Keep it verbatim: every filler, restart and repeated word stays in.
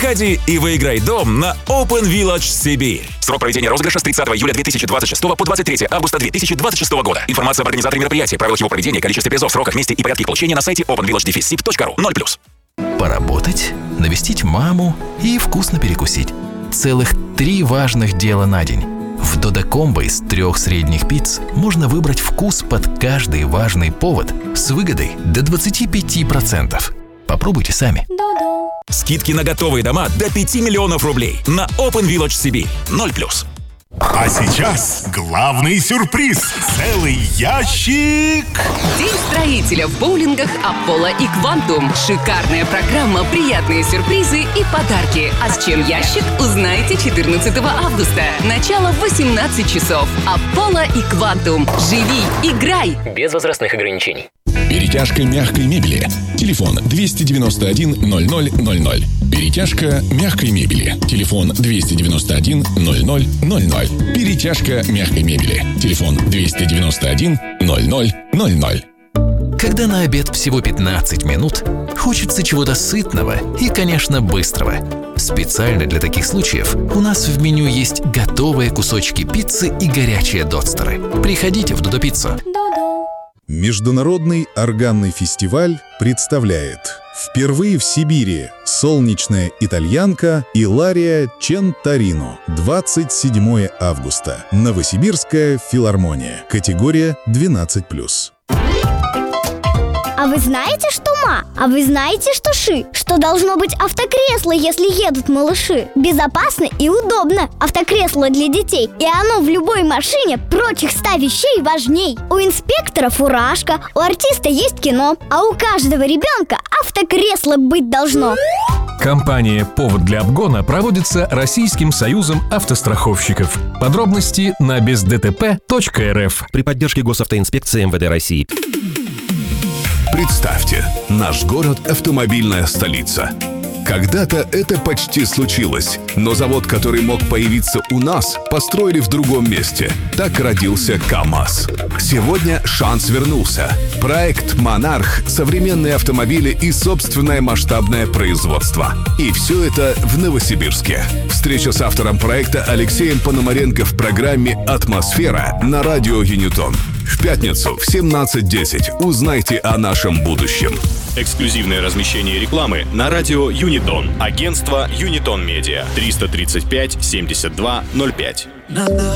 Приходи и выиграй дом на Open Village Сибирь. Срок проведения розыгрыша с тридцатого июля две тысячи двадцать шестого по двадцать третьего августа две тысячи двадцать шестого года. Информация об организаторе мероприятия, правилах его проведения, количестве призов, сроках, месте и порядке получения на сайте open village dash sib точка ru. ноль плюс. Поработать, навестить маму и вкусно перекусить. Целых три важных дела на день. В Додо-комбо из трех средних пиц можно выбрать вкус под каждый важный повод с выгодой до двадцати пяти процентов. Попробуйте сами. Скидки на готовые дома до пяти миллионов рублей на Open Village Сибирь. ноль плюс. А сейчас главный сюрприз. Целый ящик. День строителя в боулингах Аполло и Квантум. Шикарная программа, приятные сюрпризы и подарки. А с чем ящик, узнаете четырнадцатого августа. Начало в восемнадцать часов. Аполло и Квантум. Живи, играй. Без возрастных ограничений. Перетяжка мягкой мебели. Телефон двести девяносто один ноль ноль ноль ноль. Перетяжка мягкой мебели. Телефон двести девяносто один ноль ноль ноль ноль. Перетяжка мягкой мебели. Телефон двести девяносто один ноль ноль ноль ноль. Когда на обед всего пятнадцать минут, хочется чего-то сытного и, конечно, быстрого. Специально для таких случаев у нас в меню есть готовые кусочки пиццы и горячие додстеры. Приходите в Додо Пиццу. Международный органный фестиваль представляет впервые в Сибири солнечная итальянка Илария Чентарино. двадцать седьмого августа. Новосибирская филармония. Категория двенадцать плюс. А вы знаете, что ма? А вы знаете, что ши? Что должно быть автокресло, если едут малыши? Безопасно и удобно. Автокресло для детей. И оно в любой машине прочих ста вещей важней. У инспектора фуражка, у артиста есть кино, а у каждого ребенка автокресло быть должно. Кампания «Повод для обгона» проводится Российским союзом автостраховщиков. Подробности на без дэ тэ пэ точка эр эф при поддержке Госавтоинспекции эм вэ дэ России. Представьте, наш город – автомобильная столица. Когда-то это почти случилось, но завод, который мог появиться у нас, построили в другом месте. Так родился КамАЗ. Сегодня шанс вернулся. Проект «Монарх», современные автомобили и собственное масштабное производство. И все это в Новосибирске. Встреча с автором проекта Алексеем Пономаренко в программе «Атмосфера» на радио «Юнитон». В пятницу в семнадцать десять узнайте о нашем будущем. Эксклюзивное размещение рекламы на радио «Юнитон». Агентство «Юнитон Медиа». триста тридцать пять семьдесят два ноль пять.